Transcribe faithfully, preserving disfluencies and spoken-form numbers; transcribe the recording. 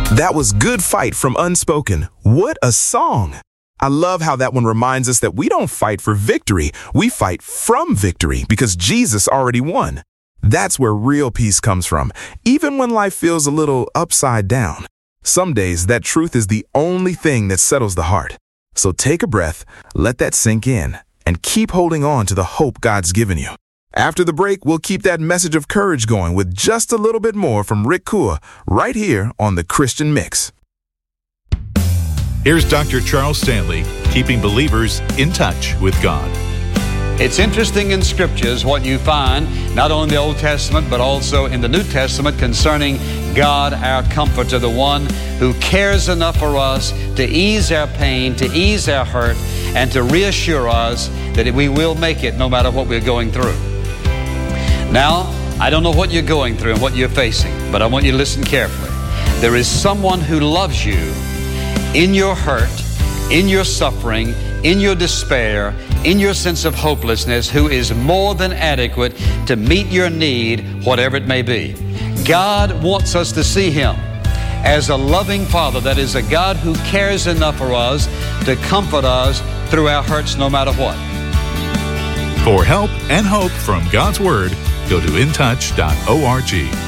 That was Good Fight from Unspoken. What a song! I love how that one reminds us that we don't fight for victory. We fight from victory because Jesus already won. That's where real peace comes from, even when life feels a little upside down. Some days, that truth is the only thing that settles the heart. So take a breath, let that sink in, and keep holding on to the hope God's given you. After the break, we'll keep that message of courage going with just a little bit more from Rick Kua right here on The Christian Mix. Here's Doctor Charles Stanley, keeping believers in touch with God. It's interesting in Scriptures what you find, not only in the Old Testament, but also in the New Testament concerning God, our comforter, the one who cares enough for us to ease our pain, to ease our hurt, and to reassure us that we will make it no matter what we're going through. Now, I don't know what you're going through and what you're facing, but I want you to listen carefully. There is someone who loves you in your hurt, in your suffering, in your despair, in your sense of hopelessness, who is more than adequate to meet your need, whatever it may be. God wants us to see Him as a loving Father, that is, a God who cares enough for us to comfort us through our hurts no matter what. For help and hope from God's Word, go to in touch dot org.